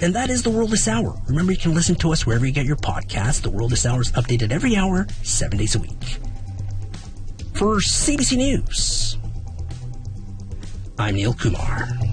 And that is The World This Hour. Remember, you can listen to us wherever you get your podcasts. The World This Hour is updated every hour, 7 days a week. For CBC News, I'm Neil Kumar.